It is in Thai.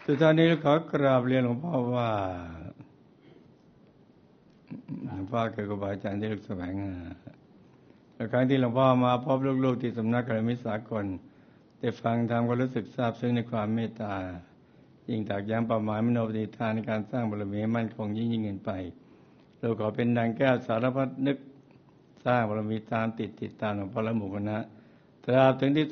สุดท้ายนี้ขอกราบเรียนหลวงพ่อว่าหลวงพ่อคือครูบาอาจารย์ที่ลึกแสวงหาและครั้งที่หลวงพ่อมาพบลูกๆที่สำนักกัลยาณมิตรสากลได้ฟังธรรมก็รู้สึกซาบซึ้งในความเมตตายิ่งตอกย้ำเป้าหมายมโนปณิธานในการสร้างบารมีมั่นคงยิ่งขึ้นไปเราขอเป็นดังแก้วสารพัดนึกสร้างบารมีตามติดตามหลวงพ่อและหมู่คณะตราบถึงที่